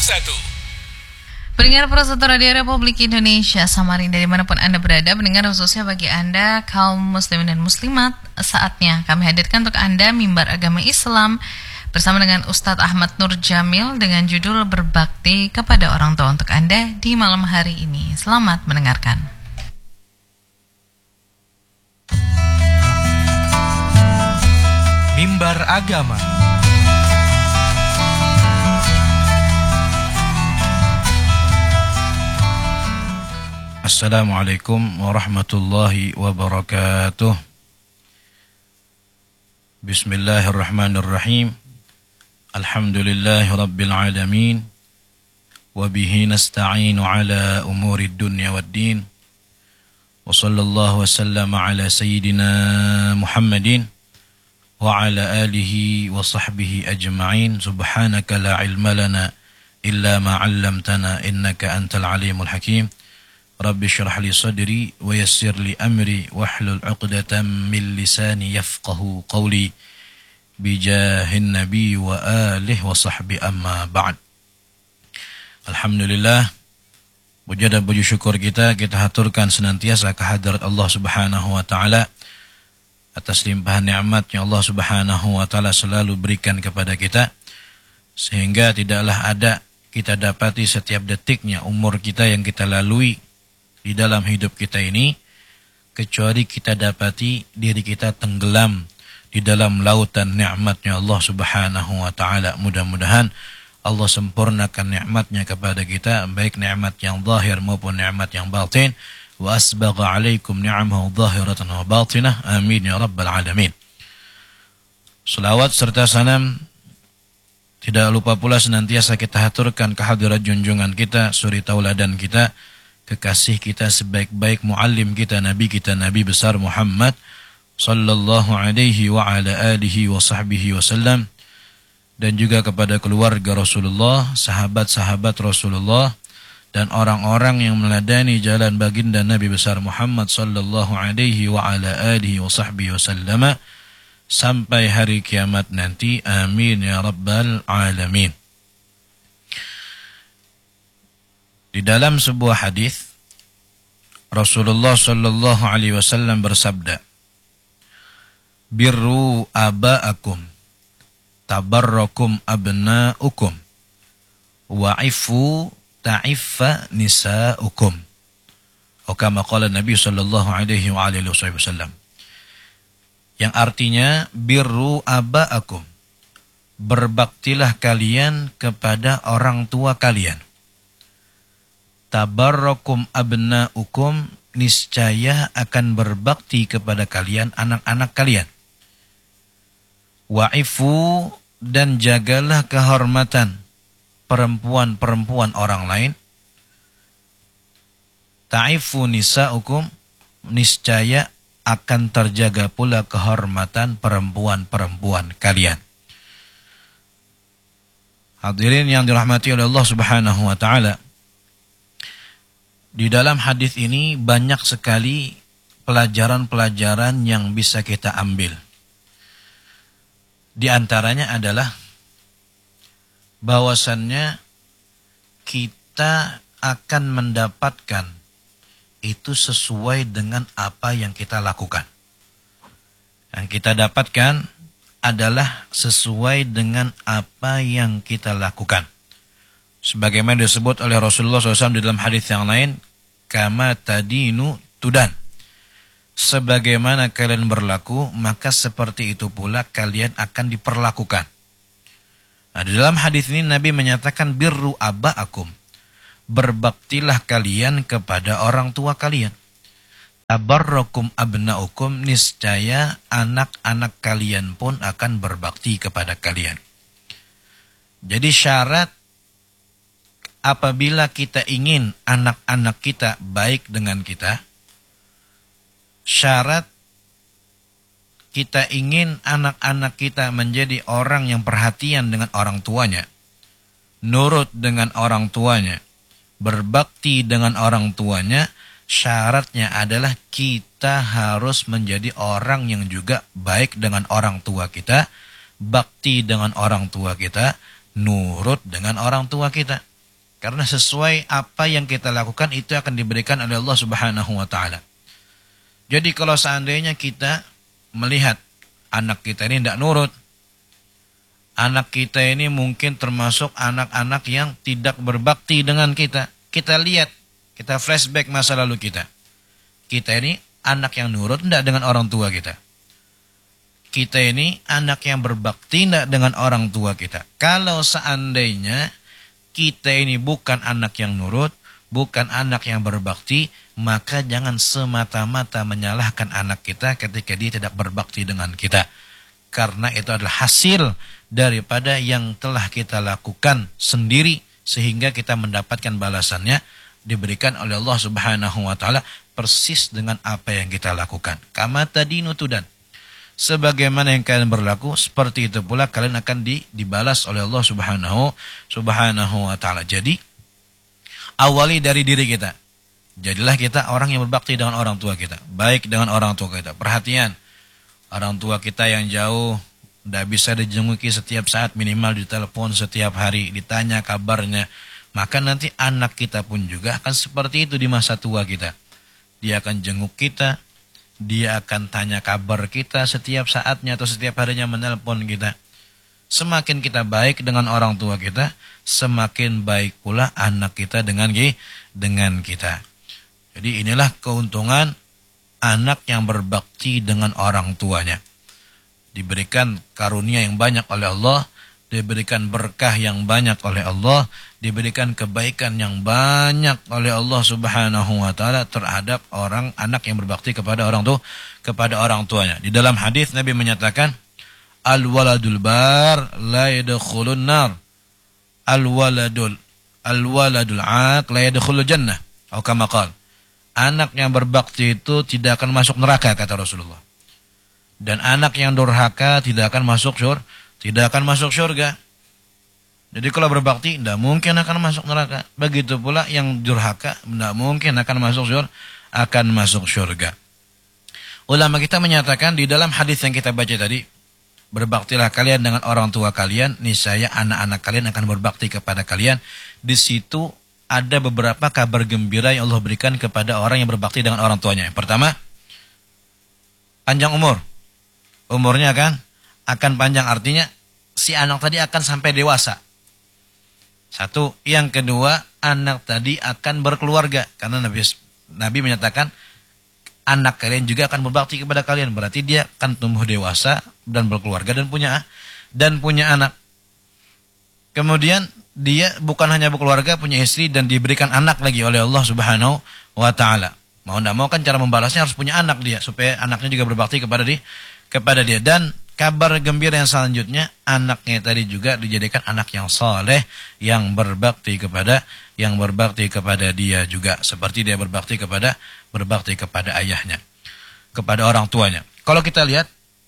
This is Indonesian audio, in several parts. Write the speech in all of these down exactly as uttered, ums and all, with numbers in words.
satu. Pendengar Pro satu Radio Republik Indonesia Samarinda dimanapun Anda berada, pendengar khususnya bagi Anda kaum muslimin dan muslimat, saatnya kami hadirkan untuk Anda mimbar agama Islam bersama dengan Ustadz Ahmad Nur Jamil dengan judul Berbakti kepada Orang Tua untuk Anda di malam hari ini. Selamat mendengarkan. Mimbar agama. Assalamualaikum warahmatullahi wabarakatuh. Bismillahirrahmanirrahim. Alhamdulillahi rabbil alamin. Wabihi nasta'inu ala umuri dunya waddin. Wa sallallahu wa sallama ala sayyidina Muhammadin wa ala alihi wa sahbihi ajma'in. Subhanaka la ilma lana illa ma 'allamtana innaka antal alimul hakim. Rabbi syrah li sadri wa yassir li amri wahlul 'uqdatam min lisani yafqahu qawli bijahin nabi wa alihi wa sahbi amma ba'd. Alhamdulillah, puja dan puji syukur kita kita haturkan senantiasa kehadirat Allah Subhanahu wa taala atas limpahan nikmat yang Allah Subhanahu wa taala selalu berikan kepada kita, sehingga tidaklah ada kita dapati setiap detiknya umur kita yang kita lalui di dalam hidup kita ini kecuali kita dapati diri kita tenggelam di dalam lautan nikmatnya Allah Subhanahu wa taala. Mudah-mudahan Allah sempurnakan nikmatnya kepada kita, baik nikmat yang zahir maupun nikmat yang batin. Wa asbagha alaikum ni'amahu zahiratan wa batinah. Amin ya rabbal alamin. Selawat serta salam tidak lupa pula senantiasa kita haturkan kehadirat junjungan kita, suri tauladan kita, kekasih kita, sebaik-baik muallim kita, nabi kita, Nabi besar Muhammad sallallahu alaihi wa ala alihi wa sahbihi wasallam, dan juga kepada keluarga Rasulullah, sahabat-sahabat Rasulullah, dan orang-orang yang meladani jalan baginda Nabi besar Muhammad sallallahu alaihi wa ala alihi wa sahbihi wasallam sampai hari kiamat nanti. Amin ya rabbal alamin. Di dalam sebuah hadis Rasulullah sallallahu alaihi wasallam bersabda, "Birru aba'akum tabarrakum abna'ukum wa'ifu ta'iffa nisa'ukum." Atau kama qala Nabi sallallahu alaihi wa alihi wasallam. Yang artinya birru aba'akum, berbaktilah kalian kepada orang tua kalian. Tabarrakum abna'ukum, niscaya akan berbakti kepada kalian anak-anak kalian. Wa'ifu, dan jagalah kehormatan perempuan-perempuan orang lain. Ta'ifu nisa'ukum, niscaya akan terjaga pula kehormatan perempuan-perempuan kalian. Hadirin yang dirahmati oleh Allah Subhanahu wa taala, di dalam hadis ini banyak sekali pelajaran-pelajaran yang bisa kita ambil. Di antaranya adalah bahwasannya kita akan mendapatkan itu sesuai dengan apa yang kita lakukan. Yang kita dapatkan adalah sesuai dengan apa yang kita lakukan. Sebagaimana disebut oleh Rasulullah shallallahu alaihi wasallam di dalam hadis yang lain, kama tadinu tudan. Sebagaimana kalian berlaku, maka seperti itu pula kalian akan diperlakukan. Nah, di dalam hadis ini Nabi menyatakan birru aba'akum, berbaktilah kalian kepada orang tua kalian. Tabarrakum abna'ukum, niscaya anak-anak kalian pun akan berbakti kepada kalian. Jadi syarat apabila kita ingin anak-anak kita baik dengan kita, syarat kita ingin anak-anak kita menjadi orang yang perhatian dengan orang tuanya, nurut dengan orang tuanya, berbakti dengan orang tuanya, syaratnya adalah kita harus menjadi orang yang juga baik dengan orang tua kita, bakti dengan orang tua kita, nurut dengan orang tua kita. Karena sesuai apa yang kita lakukan itu akan diberikan oleh Allah Subhanahu wa taala. Jadi kalau seandainya kita melihat anak kita ini tidak nurut, anak kita ini mungkin termasuk anak-anak yang tidak berbakti dengan kita. Kita lihat, kita flashback masa lalu kita. Kita ini anak yang nurut tidak dengan orang tua kita. Kita ini anak yang berbakti tidak dengan orang tua kita. Kalau seandainya kita ini bukan anak yang nurut, bukan anak yang berbakti, maka jangan semata-mata menyalahkan anak kita ketika dia tidak berbakti dengan kita. Karena itu adalah hasil daripada yang telah kita lakukan sendiri, sehingga kita mendapatkan balasannya diberikan oleh Allah Subhanahu wa taala persis dengan apa yang kita lakukan. Kama tadinu tudan. Sebagaimana yang kalian berlaku, seperti itu pula kalian akan di, dibalas oleh Allah Subhanahu Subhanahu wa taala. Jadi awali dari diri kita. Jadilah kita orang yang berbakti dengan orang tua kita, baik dengan orang tua kita. Perhatian, orang tua kita yang jauh tidak bisa dijenguki setiap saat, minimal ditelepon setiap hari, ditanya kabarnya. Maka nanti anak kita pun juga akan seperti itu di masa tua kita. Dia akan jenguk kita, dia akan tanya kabar kita setiap saatnya atau setiap harinya menelpon kita. Semakin kita baik dengan orang tua kita, semakin baik pula anak kita dengan dengan kita. Jadi inilah keuntungan anak yang berbakti dengan orang tuanya. Diberikan karunia yang banyak oleh Allah, diberikan berkah yang banyak oleh Allah, diberikan kebaikan yang banyak oleh Allah Subhanahu wa taala terhadap orang anak yang berbakti kepada orang tua, kepada orang tuanya. Di dalam hadis Nabi menyatakan, al-waladul bar la yadkhulun nar. Al-waladul al-waladul aq la yadkhulul jannah. Atau kama qala. Anak yang berbakti itu tidak akan masuk neraka, kata Rasulullah. Dan anak yang durhaka tidak akan masuk syurga, tidak akan masuk syurga. Jadi kalau berbakti tidak mungkin akan masuk neraka. Begitu pula yang durhaka tidak mungkin akan masuk syurga, akan masuk syurga. Ulama kita menyatakan di dalam hadis yang kita baca tadi, berbaktilah kalian dengan orang tua kalian, niscaya anak-anak kalian akan berbakti kepada kalian. Di situ ada beberapa kabar gembira yang Allah berikan kepada orang yang berbakti dengan orang tuanya. Yang pertama, panjang umur. Umurnya kan akan panjang, artinya si anak tadi akan sampai dewasa. Satu. Yang kedua, anak tadi akan berkeluarga. Karena Nabi, Nabi menyatakan, anak kalian juga akan berbakti kepada kalian. Berarti dia akan tumbuh dewasa dan berkeluarga dan punya dan punya anak. Kemudian dia bukan hanya berkeluarga, punya istri dan diberikan anak lagi oleh Allah Subhanahu wa taala. Mau tidak mau kan cara membalasnya harus punya anak dia, supaya anaknya juga berbakti kepada dia, kepada dia. Dan kabar gembira yang selanjutnya, anaknya tadi juga dijadikan anak yang saleh, yang berbakti kepada yang berbakti kepada dia juga, seperti dia berbakti kepada berbakti kepada ayahnya, kepada orang tuanya. Kalau kita lihat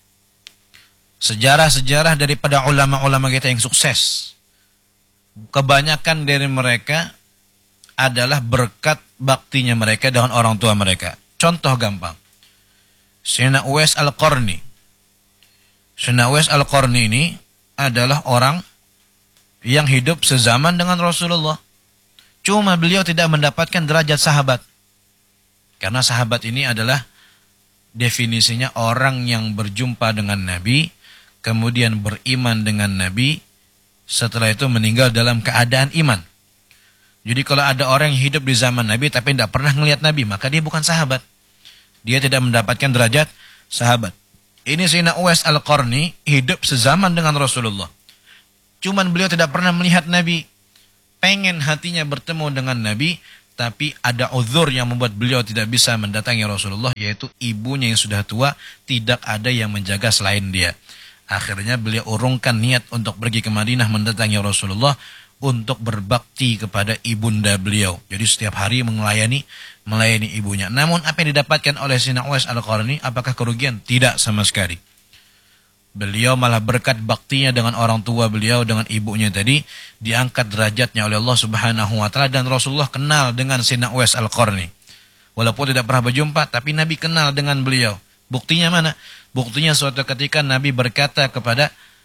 sejarah-sejarah daripada ulama-ulama kita yang sukses, kebanyakan dari mereka adalah berkat baktinya mereka dengan orang tua mereka. Contoh gampang, Sayyidina Uwais Al-Qarni. Sayyidina Uwais Al-Qarni ini adalah orang yang hidup sezaman dengan Rasulullah. Cuma beliau tidak mendapatkan derajat sahabat. Karena sahabat ini adalah definisinya orang yang berjumpa dengan Nabi, kemudian beriman dengan Nabi, setelah itu meninggal dalam keadaan iman. Jadi kalau ada orang yang hidup di zaman Nabi tapi tidak pernah melihat Nabi, maka dia bukan sahabat. Dia tidak mendapatkan derajat sahabat. Ini Sayyidina Uwais Al-Qarni hidup sezaman dengan Rasulullah. Cuman beliau tidak pernah melihat Nabi. Pengen hatinya bertemu dengan Nabi, tapi ada uzur yang membuat beliau tidak bisa mendatangi Rasulullah, yaitu ibunya yang sudah tua, tidak ada yang menjaga selain dia. Akhirnya beliau urungkan niat untuk pergi ke Madinah mendatangi Rasulullah untuk berbakti kepada ibunda beliau. Jadi setiap hari melayani melayani ibunya. Namun apa yang didapatkan oleh Sayyidina Uwais Al-Qarni, apakah kerugian? Tidak sama sekali. Beliau malah berkat baktinya dengan orang tua beliau, dengan ibunya tadi, diangkat derajatnya oleh Allah Subhanahu wa taala, dan Rasulullah kenal dengan Sayyidina Uwais Al-Qarni. Walaupun tidak pernah berjumpa, tapi Nabi kenal dengan beliau. Buktinya mana? Buktinya suatu ketika Nabi berkata kepada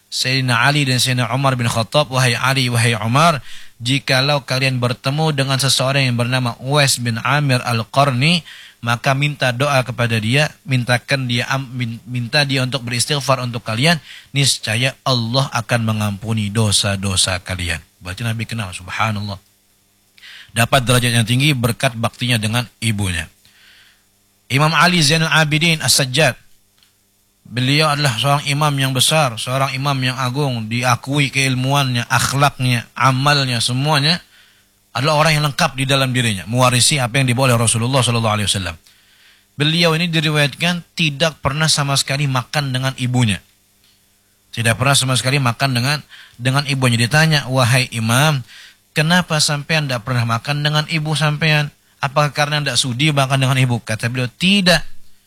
Sayyidina Ali dan Sayyidina Umar bin Khattab, wahai Ali, wahai Umar, jikalau kalian bertemu dengan seseorang yang bernama Uwais bin Amir Al-Qarni, maka minta doa kepada dia, mintakan dia minta dia untuk beristighfar untuk kalian, niscaya Allah akan mengampuni dosa-dosa kalian. Berarti Nabi kenal, subhanallah. Dapat derajat yang tinggi berkat baktinya dengan ibunya. Imam Ali Zainul Abidin As-Sajjad, beliau adalah seorang imam yang besar, seorang imam yang agung, diakui keilmuannya, akhlaknya, amalnya, semuanya adalah orang yang lengkap di dalam dirinya, mewarisi apa yang dibawa oleh Rasulullah shallallahu alaihi wasallam. Beliau ini diriwayatkan tidak pernah sama sekali makan dengan ibunya. Tidak pernah sama sekali makan dengan dengan ibunya. Ditanya, wahai imam, kenapa sampean tidak pernah makan dengan ibu sampean? Apakah karena tidak sudi makan dengan ibu? Kata beliau, tidak.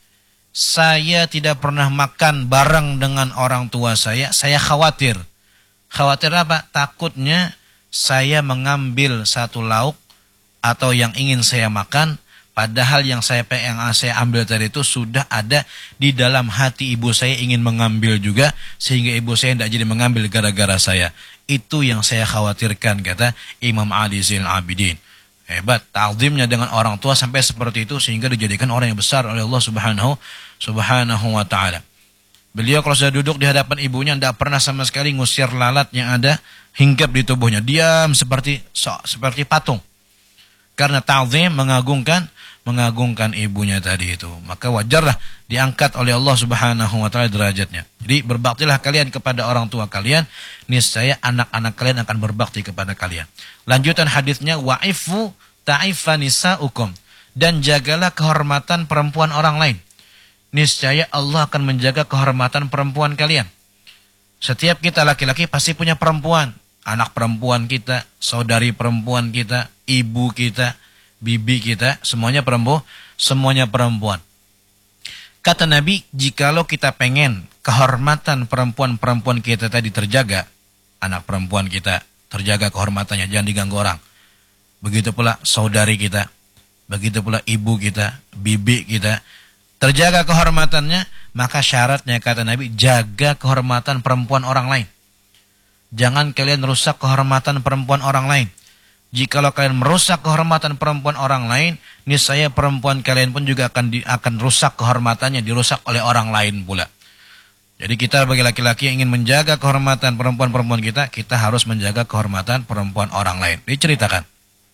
Saya tidak pernah makan bareng dengan orang tua saya. Saya khawatir. Khawatir apa? Takutnya saya mengambil satu lauk atau yang ingin saya makan, padahal yang saya yang saya ambil tadi itu sudah ada di dalam hati ibu saya ingin mengambil juga, sehingga ibu saya tidak jadi mengambil gara-gara saya. Itu yang saya khawatirkan, kata Imam Ali Zainul Abidin. Hebat ta'zimnya dengan orang tua sampai seperti itu, sehingga dijadikan orang yang besar oleh Allah Subhanahu Subhanahu wa taala. Beliau kalau sudah duduk di hadapan ibunya tidak pernah sama sekali ngusir lalat yang ada hinggap di tubuhnya. Diam seperti seperti patung. Karena ta'zim, mengagungkan mengagungkan ibunya tadi itu. Maka wajarlah diangkat oleh Allah Subhanahu wa taala derajatnya. Jadi berbaktilah kalian kepada orang tua kalian, niscaya anak-anak kalian akan berbakti kepada kalian. Lanjutan hadisnya, wa'ifu ta'ifa nisa'ukum, dan jagalah kehormatan perempuan orang lain. Niscaya Allah akan menjaga kehormatan perempuan kalian. Setiap kita laki-laki pasti punya perempuan. Anak perempuan kita, saudari perempuan kita, ibu kita, bibi kita, semuanya perempuan, semuanya perempuan. Kata Nabi, jikalau kita pengen kehormatan perempuan-perempuan kita tadi terjaga, anak perempuan kita terjaga kehormatannya, jangan diganggu orang. Begitu pula saudari kita, begitu pula ibu kita, bibi kita, terjaga kehormatannya, maka syaratnya kata Nabi, jaga kehormatan perempuan orang lain. Jangan kalian rusak kehormatan perempuan orang lain. Jikalau kalian merusak kehormatan perempuan orang lain, niscaya perempuan kalian pun juga akan di, akan rusak kehormatannya, dirusak oleh orang lain pula. Jadi kita bagi laki-laki yang ingin menjaga kehormatan perempuan-perempuan kita, kita harus menjaga kehormatan perempuan orang lain. Diceritakan,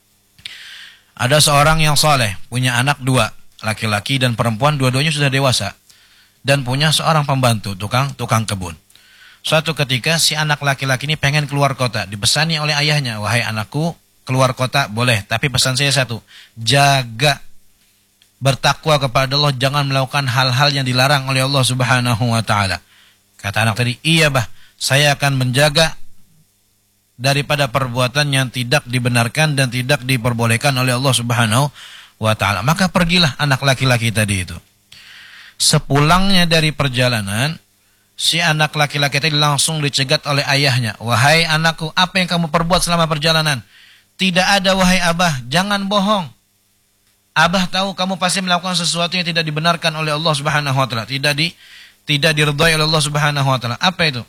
ada seorang yang saleh, punya anak dua, laki-laki dan perempuan, dua-duanya sudah dewasa, dan punya seorang pembantu, tukang tukang kebun. Suatu ketika si anak laki-laki ini pengen keluar kota, dipesani oleh ayahnya, wahai anakku, keluar kota boleh, tapi pesan saya satu, jaga, bertakwa kepada Allah, jangan melakukan hal-hal yang dilarang oleh Allah Subhanahu wa taala. Kata anak tadi, iya bah, saya akan menjaga daripada perbuatan yang tidak dibenarkan dan tidak diperbolehkan oleh Allah Subhanahu wa taala. Maka pergilah anak laki-laki tadi itu. Sepulangnya dari perjalanan, si anak laki-laki tadi langsung dicegat oleh ayahnya. Wahai anakku, apa yang kamu perbuat selama perjalanan? Tidak ada, wahai abah, jangan bohong. Abah tahu kamu pasti melakukan sesuatu yang tidak dibenarkan oleh Allah Subhanahu wa taala, tidak di tidak diridhai oleh Allah Subhanahu wa taala. Apa itu?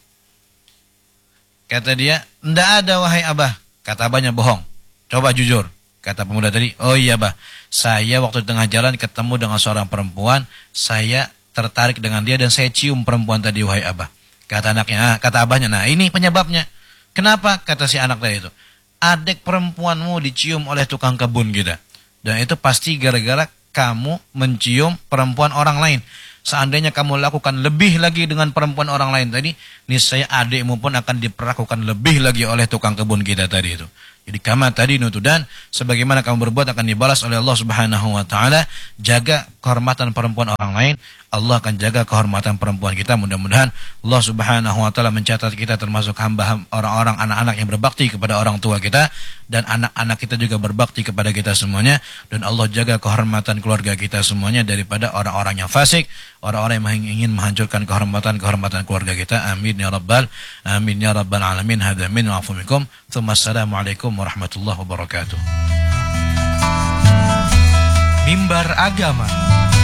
Kata dia, tidak ada, wahai abah. Kata abahnya, bohong. Coba jujur. Kata pemuda tadi, oh iya abah, saya waktu di tengah jalan ketemu dengan seorang perempuan, saya tertarik dengan dia dan saya cium perempuan tadi, wahai abah. Kata anaknya, ah, kata abahnya, nah ini penyebabnya. Kenapa? Kata si anak tadi itu, adik perempuanmu dicium oleh tukang kebun kita. Dan itu pasti gara-gara kamu mencium perempuan orang lain. Seandainya kamu lakukan lebih lagi dengan perempuan orang lain tadi, niscaya adikmu pun akan diperlakukan lebih lagi oleh tukang kebun kita tadi itu. Jadi kama tadi nutudan, sebagaimana kamu berbuat akan dibalas oleh Allah Subhanahu wa taala. Jaga kehormatan perempuan orang lain, Allah akan jaga kehormatan perempuan kita. Mudah-mudahan Allah Subhanahu wa taala mencatat kita termasuk hamba orang-orang anak-anak yang berbakti kepada orang tua kita, dan anak-anak kita juga berbakti kepada kita semuanya, dan Allah jaga kehormatan keluarga kita semuanya daripada orang-orang yang fasik, orang-orang yang ingin menghancurkan kehormatan-kehormatan keluarga kita. Amin ya rabbal amin ya rabbal alamin. Hadza min wa afu minkum. Assalamualaikum warahmatullahi wabarakatuh. Mimbar Agama.